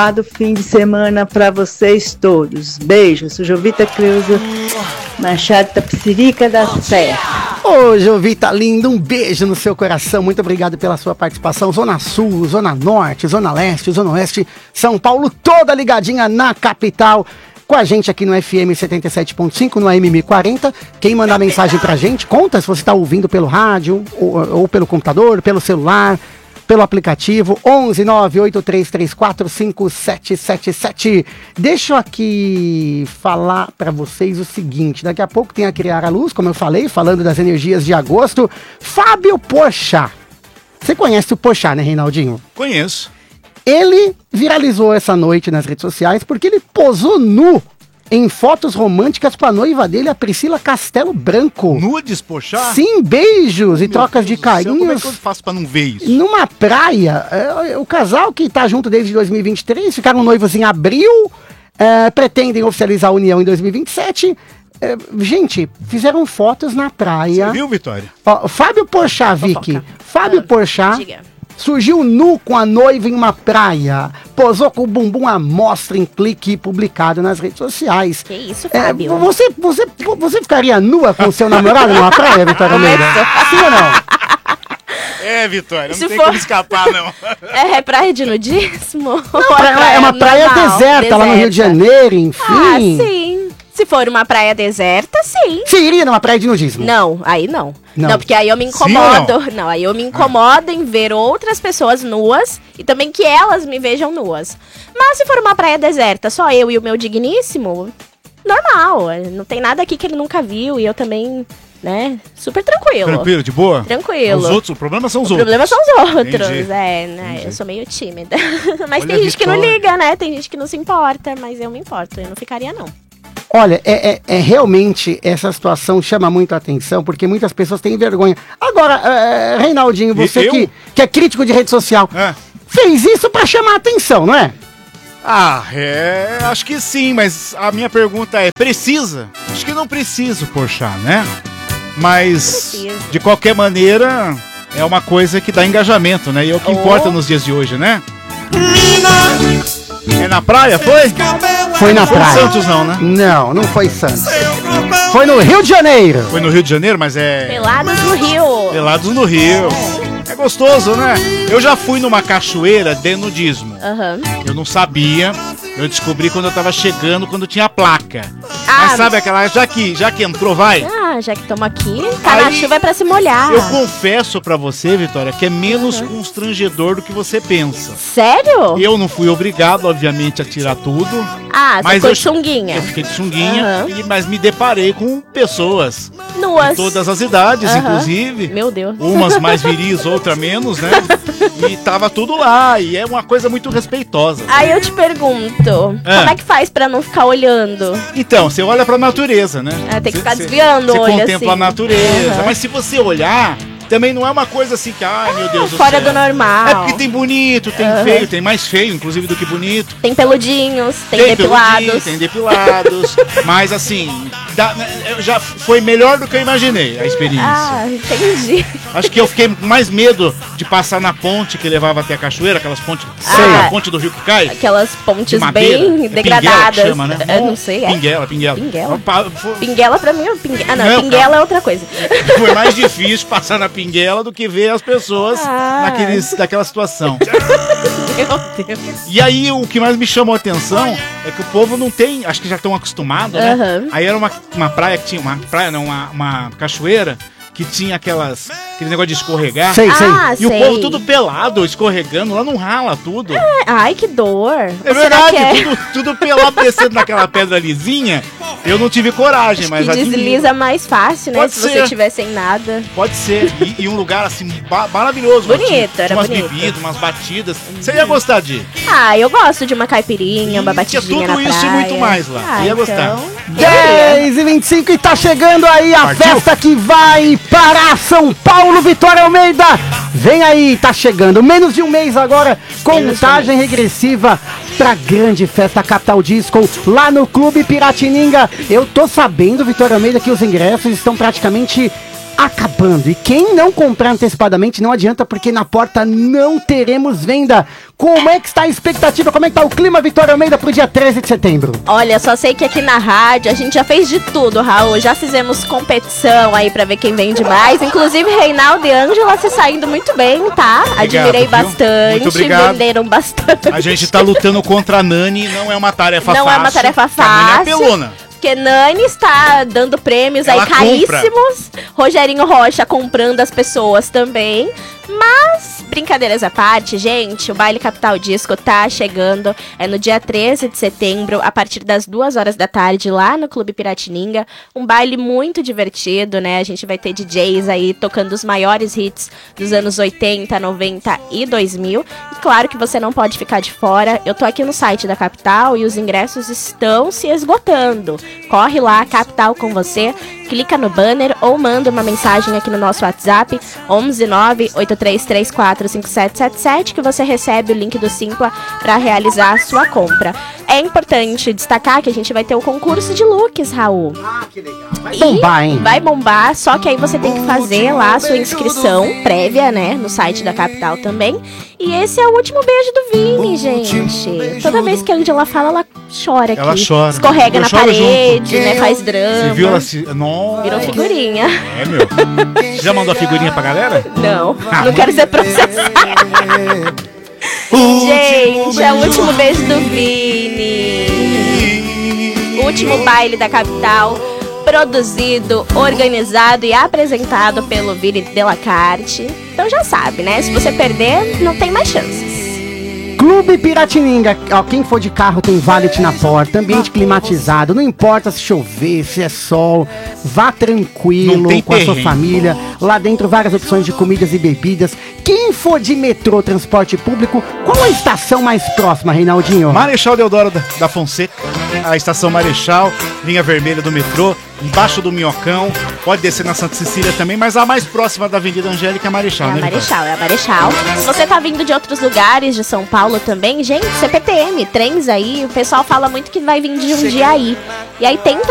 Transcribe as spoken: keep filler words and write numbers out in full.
Do fim de semana para vocês todos. Beijo, sou Jovita Creuza, Machado Tapicirica da Serra. Ô, Jovita linda, um beijo no seu coração, muito obrigado pela sua participação. Zona Sul, Zona Norte, Zona Leste, Zona Oeste, São Paulo, toda ligadinha na capital. Com a gente aqui no F M setenta e sete ponto cinco, no A M mil e quarenta. Quem mandar mensagem pra gente, conta se você tá ouvindo pelo rádio, ou, ou pelo computador, pelo celular, pelo aplicativo, onze nove oito três três quatro cinco sete sete sete. Deixa eu aqui falar para vocês o seguinte, daqui a pouco tem a Criar a Luz, como eu falei, falando das energias de agosto. Fábio Porchat. Você conhece o Porchat, né, Reinaldinho? Conheço. Ele viralizou essa noite nas redes sociais porque ele posou nu em fotos românticas com a noiva dele, a Priscila Castelo Branco. Nudes, Porchat? Sim, beijos e Meu trocas Deus de carinhos. Como é que eu faço pra não ver isso? Numa praia. É, o casal que tá junto desde dois mil e vinte e três, ficaram noivos em abril, é, pretendem oficializar a união em dois mil e vinte e sete. É, gente, fizeram fotos na praia. Você viu, Vitória? Ó, Fábio Porchat, Vicky. Fábio ah, Porchat. Diga. Surgiu nu com a noiva em uma praia, posou com o bumbum à mostra em clique publicado nas redes sociais. Que isso, É, Fábio? você, você, você ficaria nua com o seu namorado numa praia, Vitória Almeida? Sim ou não? É, Vitória, não Se tem for- como escapar, não. É, é praia de nudismo? Não, praia- é uma praia normal, deserta, lá no Rio de Janeiro, enfim. Ah, sim. Se for uma praia deserta, sim. Você iria numa praia de nudismo? Não, aí não. Não. não. porque aí eu me Sim ou incomodo. Não? não, aí eu me incomodo em ver outras pessoas nuas e também que elas me vejam nuas. Mas se for uma praia deserta, só eu e o meu digníssimo, normal. Não tem nada aqui que ele nunca viu e eu também, né? Super tranquilo. Tranquilo, de boa? Tranquilo. Os outros, o problema são os O outros. problema são os outros, Entendi. é, né? Entendi. Eu sou meio tímida. Mas Olha tem a gente que não Vitória. liga, né? Tem gente que não se importa, mas eu me importo, eu não ficaria, não. Olha, é, é- é realmente essa situação chama muito a atenção, porque muitas pessoas têm vergonha. Agora, é, Reinaldinho, você eu? que, que é crítico de rede social, É. fez isso pra chamar a atenção, não é? Ah, é, acho que sim, mas a minha pergunta é, precisa? Acho que não precisa, Porchat, né? Mas, Precisa. de qualquer maneira, é uma coisa que dá engajamento, né? E é o que Oh. importa nos dias de hoje, né? É na praia, foi? Foi na Foi em praia. Santos não, né? Não, não foi Santos. Foi no Rio de Janeiro. Foi no Rio de Janeiro, mas é... Pelados no Rio. Pelados no Rio. É gostoso, né? Eu já fui numa cachoeira de nudismo. Aham. Eu não sabia. Eu descobri quando eu tava chegando, quando tinha placa. Ah, Mas sabe aquela... Já que, já que entrou, vai. Ah, já que estamos aqui, tá na Aí, chuva é pra se molhar. Eu confesso pra você, Vitória, que é menos constrangedor do que você pensa. Sério? Eu não fui obrigado, obviamente, a tirar tudo. Ah, você Mas ficou eu, de sunguinha. eu fiquei de sunguinha, Aham. e- mas me deparei com pessoas Nuas. de todas as idades, Aham. inclusive. Meu Deus. Umas mais viris, outras menos, né? E tava tudo lá, e é uma coisa muito respeitosa. Aí eu te pergunto, Ah. como é que faz pra não ficar olhando? Então, você olha pra natureza, né? Ah, tem que Cê- ficar cê- desviando o Você olho, contempla assim. a natureza, Aham. mas se você olhar, também não é uma coisa assim que, ai meu Deus do Fora céu. do normal. É porque tem bonito, tem Aham. feio, tem mais feio, inclusive, do que bonito. Tem peludinhos, tem, peludinho, depilados. tem depilados. Mas assim, dá- eu já foi melhor do que eu imaginei a experiência. Ah, entendi. Acho que eu fiquei com mais medo de passar na ponte que levava até a cachoeira, aquelas pontes, Sei. sabe a ponte do rio que cai? Aquelas De pontes madeira. bem É pinguela que degradadas. chama, né? Eu não sei, é. Pinguela, pinguela. Pinguela? Pa- foi- Pinguela pra mim é pinguela. Ah, não, Não, pinguela calma. é outra coisa. Foi mais difícil passar na pinguela do que ver as pessoas Ah. naqueles, naquela situação. Meu Deus. E aí, o que mais me chamou a atenção é que o povo não tem, acho que já estão acostumados, né? Aham. Aí era uma, uma praia que tinha, uma praia não, uma, uma cachoeira que tinha aquelas, aquele negócio de escorregar. Sei, sei. Ah, E sei. o povo tudo pelado, escorregando, lá não rala tudo. É, Ai, que dor. Ou será verdade, que é? tudo, tudo pelado descendo naquela pedra lisinha. Eu não tive coragem, mas que admiro. desliza mais fácil, né? Pode se ser. você tiver sem nada. Pode ser. E, e um lugar assim, ba- maravilhoso. Bonito, tinha, era tinha umas bonito. bebidas, umas batidas. Você ia gostar de ir. Ah, eu gosto de uma caipirinha, uma Tinha batidinha tudo na isso e praia. muito mais lá. Ah, Ia então, gostar. eu iria. dez e vinte e cinco e tá chegando aí a Partiu? festa que vai para São Paulo, Vitória Almeida. Vem aí, tá chegando. Menos de um mês agora, Menos de um contagem regressiva pra grande festa Capital Disco lá no Clube Piratininga. Eu tô sabendo, Vitória Almeida, que os ingressos estão praticamente acabando. E quem não comprar antecipadamente não adianta, porque na porta não teremos venda. Como é que está a expectativa? Como é que está o clima, Vitória Almeida, pro dia treze de setembro? Olha, só sei que aqui na rádio a gente já fez de tudo, Raul. Já fizemos competição aí pra ver quem vende mais. Inclusive, Reinaldo e Ângela se saindo muito bem, tá? Obrigado, Admirei viu? bastante, Muito obrigado. venderam bastante. A gente tá lutando contra a Nani, não é uma tarefa Não fácil. é uma tarefa A Nani é fácil. apelona. Porque Nani está dando prêmios Ela aí caríssimos. Rogerinho Rocha comprando as pessoas também. Mas, brincadeiras à parte, gente, o Baile Capital Disco tá chegando. É no dia treze de setembro, a partir das duas horas da tarde, lá no Clube Piratininga. Um baile muito divertido, né? A gente vai ter D Js aí tocando os maiores hits dos anos oitenta, noventa e dois mil. E claro que você não pode ficar de fora. Eu tô aqui no site da Capital e os ingressos estão se esgotando. Corre lá, Capital com você, clica no banner ou manda uma mensagem aqui no nosso WhatsApp, onze nove oito três três quatro cinco sete sete sete, que você recebe o link do Simpla para realizar a sua compra. É importante destacar que a gente vai ter o concurso de looks, Raul. Ah, que legal. Vai bombar, hein? Vai bombar, só que aí você tem que fazer lá a sua inscrição prévia, né, no site da Capital também. E esse é o último beijo do Vini, gente. Toda vez que a Angela fala, ela chora aqui. Ela chora. Escorrega Eu na choro parede, né, faz drama. Você viu ela se... Nossa. Virou figurinha. É, meu. Você já mandou a figurinha pra galera? Não, não quero ser processada. Gente, é o último beijo do Vini. Último baile da Capital. Produzido, organizado e apresentado pelo Vini Delacarte. Então já sabe, né? Se você perder, não tem mais chances. Clube Piratininga, ó, quem for de carro tem valet na porta, ambiente climatizado, não importa se chover, se é sol, vá tranquilo Não tem com a sua perrengue. família, lá dentro várias opções de comidas e bebidas. Quem for de metrô, transporte público, qual a estação mais próxima, Reinaldinho? Marechal Deodoro da, da Fonseca, a estação Marechal, linha vermelha do metrô, embaixo do Minhocão, pode descer na Santa Cecília também, mas a mais próxima da Avenida Angélica é a Marechal, É a né? Marechal, é a Marechal. Se você tá vindo de outros lugares, de São Paulo também, gente, C P T M, trens aí, o pessoal fala muito que vai vir de Jundiaí. E aí tem